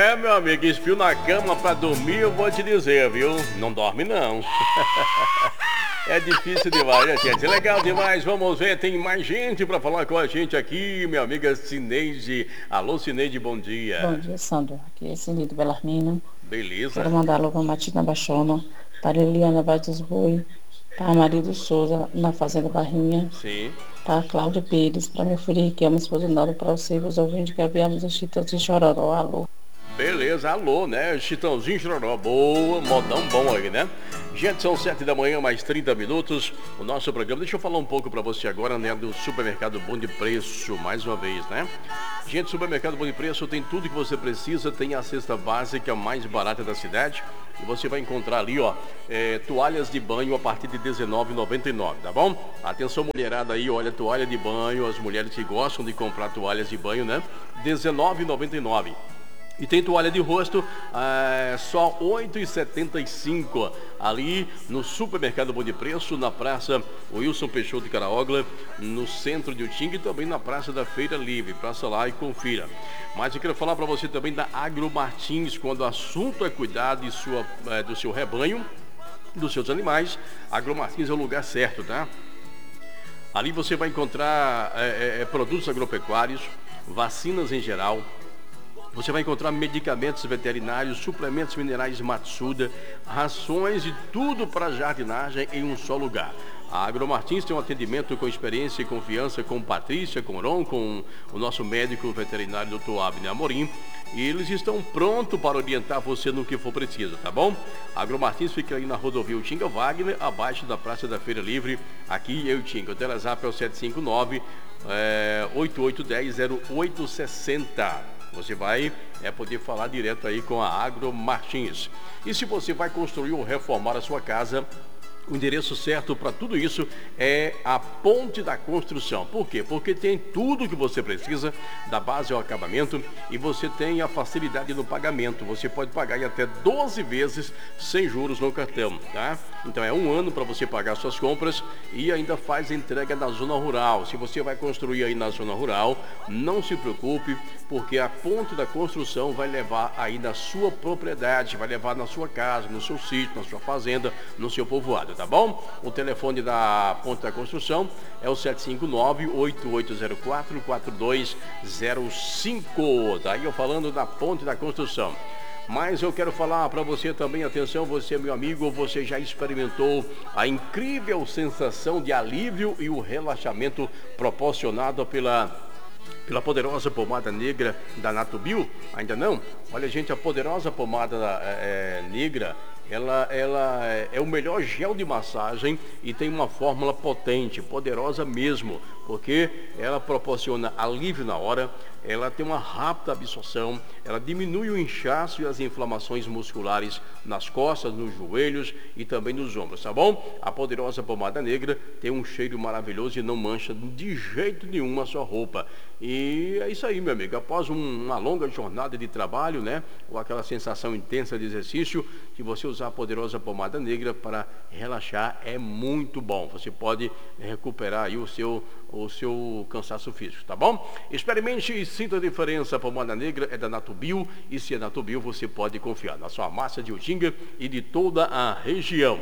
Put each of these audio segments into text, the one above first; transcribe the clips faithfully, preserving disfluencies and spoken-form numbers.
É, meu amigo, espio na cama pra dormir, eu vou te dizer, viu? Não dorme, não. É difícil demais, né, gente? Legal demais. Vamos ver, tem mais gente pra falar com a gente aqui. Minha amiga Cineide. Alô, Cineide, bom dia. Bom dia, Sandro. Aqui é Cineide Belarmino. Beleza. Quero mandar alô para Matina Baixona, para Eliana Vaz dos Boi, para Marido Souza, na Fazenda Barrinha, Sim. para Cláudia Pires, para minha filha que é uma esposa nova, para você, os ouvintes que havíamos os Chitãozinho de Chororó. Alô. Beleza, alô, né? Chitãozinho Chororó, boa, modão bom aí, né? Gente, são sete da manhã, mais trinta minutos, o nosso programa. Deixa eu falar um pouco pra você agora, né, do Supermercado Bom de Preço, mais uma vez, né? Gente, Supermercado Bom de Preço tem tudo que você precisa, tem a cesta básica mais barata da cidade. E você vai encontrar ali, ó, é, toalhas de banho a partir de dezenove reais e noventa e nove centavos, tá bom? Atenção, mulherada aí, olha, toalha de banho, as mulheres que gostam de comprar toalhas de banho, né? dezenove reais e noventa e nove centavos. E tem toalha de rosto, é, só oito reais e setenta e cinco centavos, ali no Supermercado Bom de Preço, na Praça Wilson Peixoto de Caraogla, no centro de Utinga e também na Praça da Feira Livre. Passa lá e confira. Mas eu quero falar para você também da Agro Martins, quando o assunto é cuidar de sua, é, do seu rebanho, dos seus animais. Agro Martins é o lugar certo, tá? Ali você vai encontrar é, é, produtos agropecuários, vacinas em geral. Você vai encontrar medicamentos veterinários, suplementos minerais Matsuda, rações e tudo para jardinagem em um só lugar. A Agro Martins tem um atendimento com experiência e confiança com Patrícia, com Ron, com o nosso médico veterinário doutor Abner Amorim. E eles estão prontos para orientar você no que for preciso, tá bom? A Agro Martins fica aí na rodovia Utinga Wagner, abaixo da Praça da Feira Livre, aqui em Utinga. O Telezap é o sete cinco nove, oito oito um zero, zero oito seis zero. Você vai é, poder falar direto aí com a Agro Martins. E se você vai construir ou reformar a sua casa, o endereço certo para tudo isso é a Ponte da Construção. Por quê? Porque tem tudo que você precisa, da base ao acabamento, e você tem a facilidade no pagamento. Você pode pagar em até doze vezes sem juros no cartão, tá? Então é um ano para você pagar suas compras e ainda faz entrega na zona rural. Se você vai construir aí na zona rural, não se preocupe, porque a Ponte da Construção vai levar aí na sua propriedade, vai levar na sua casa, no seu sítio, na sua fazenda, no seu povoado. Tá bom? O telefone da Ponte da Construção é o sete cinco nove, oito oito zero quatro, quatro dois zero cinco. Daí eu falando da Ponte da Construção. Mas eu quero falar para você também, atenção, você meu amigo, você já experimentou a incrível sensação de alívio e o relaxamento proporcionado pela pela poderosa pomada negra da Natubio? Ainda não? Olha, gente, a poderosa pomada é, negra, ela, ela é o melhor gel de massagem e tem uma fórmula potente, poderosa mesmo, porque ela proporciona alívio na hora, ela tem uma rápida absorção, ela diminui o inchaço e as inflamações musculares nas costas, nos joelhos e também nos ombros, tá bom? A poderosa pomada negra tem um cheiro maravilhoso e não mancha de jeito nenhum a sua roupa. E é isso aí, meu amigo. Após um, uma longa jornada de trabalho, né, ou aquela sensação intensa de exercício, que você usar a poderosa pomada negra para relaxar é muito bom. Você pode recuperar aí o seu, o seu cansaço físico, tá bom? Experimente e sinta a diferença. A pomada negra é da Natubio e se é Natubio você pode confiar na sua massa de Utinga e de toda a região.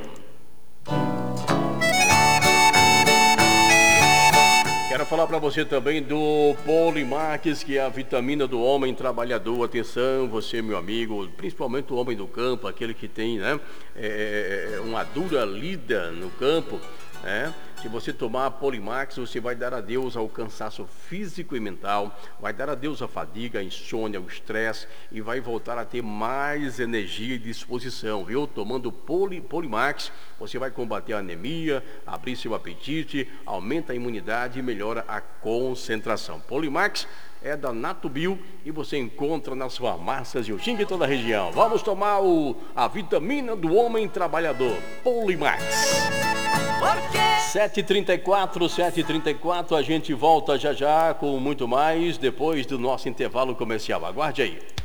Quero falar para você também do Polimax, que é a vitamina do homem trabalhador. Atenção, você, meu amigo, principalmente o homem do campo, aquele que tem, né, é, uma dura lida no campo, né? Se você tomar a Polimax, você vai dar adeus ao cansaço físico e mental, vai dar adeus à fadiga, à insônia, ao estresse e vai voltar a ter mais energia e disposição, viu? Tomando Poli, Polimax, você vai combater a anemia, abrir seu apetite, aumenta a imunidade e melhora a concentração. Polimax é da Natubio e você encontra nas farmácias de Utinga e toda a região. Vamos tomar o, a vitamina do homem trabalhador, Polimax. sete e trinta e quatro, sete e trinta e quatro, a gente volta já já com muito mais depois do nosso intervalo comercial. Aguarde aí.